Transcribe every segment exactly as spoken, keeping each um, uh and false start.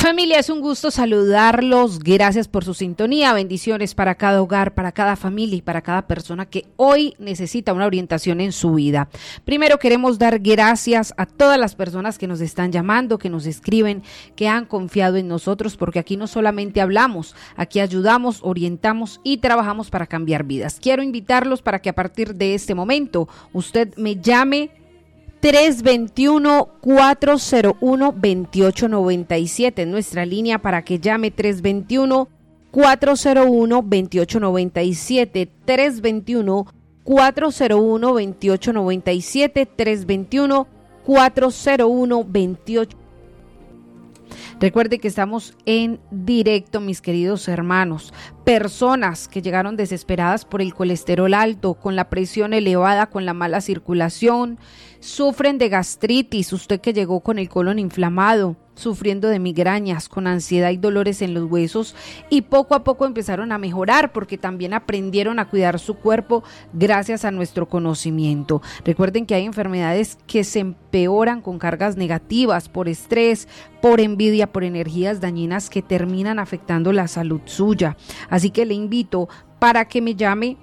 Familia, es un gusto saludarlos. Gracias por su sintonía. Bendiciones para cada hogar, para cada familia y para cada persona que hoy necesita una orientación en su vida. Primero queremos dar gracias a todas las personas que nos están llamando, que nos escriben, que han confiado en nosotros, porque aquí no solamente hablamos, aquí ayudamos, orientamos y trabajamos para cambiar vidas. Quiero invitarlos para que a partir de este momento usted me llame tres dos uno, cuatro cero uno, dos ocho nueve siete, nuestra línea para que llame tres dos uno, cuatro cero uno, dos ocho nueve siete, tres dos uno, cuatro cero uno, dos ocho nueve siete, tres dos uno, cuatro cero uno, dos ocho. Recuerde que estamos en directo, mis queridos hermanos. Personas que llegaron desesperadas por el colesterol alto, con la presión elevada, con la mala circulación, sufren de gastritis, usted que llegó con el colon inflamado, sufriendo de migrañas, con ansiedad y dolores en los huesos, y poco a poco empezaron a mejorar porque también aprendieron a cuidar su cuerpo gracias a nuestro conocimiento. Recuerden que hay enfermedades que se empeoran con cargas negativas, por estrés, por envidia, por energías dañinas que terminan afectando la salud suya. Así que le invito para que me llame.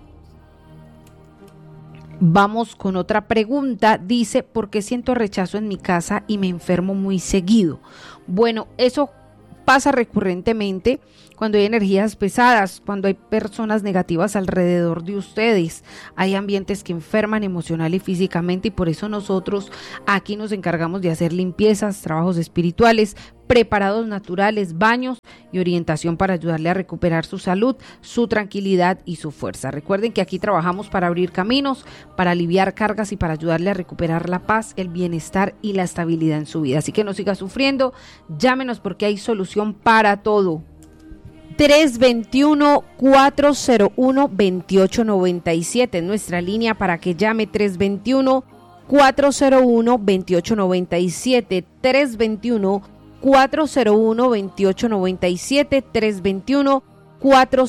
Vamos con otra pregunta. Dice, ¿por qué siento rechazo en mi casa y me enfermo muy seguido? Bueno, eso pasa recurrentemente cuando hay energías pesadas, cuando hay personas negativas alrededor de ustedes. Hay ambientes que enferman emocional y físicamente, y por eso nosotros aquí nos encargamos de hacer limpiezas, trabajos espirituales, preparados naturales, baños y orientación para ayudarle a recuperar su salud, su tranquilidad y su fuerza. Recuerden que aquí trabajamos para abrir caminos, para aliviar cargas y para ayudarle a recuperar la paz, el bienestar y la estabilidad en su vida. Así que no siga sufriendo, llámenos porque hay solución para todo. tres dos uno, cuatro cero uno, dos ocho nueve siete, nuestra línea para que llame tres dos uno, cuatro cero uno, dos ocho nueve siete, tres dos uno, cuatro cero uno, dos ocho nueve siete, tres dos uno, cuatro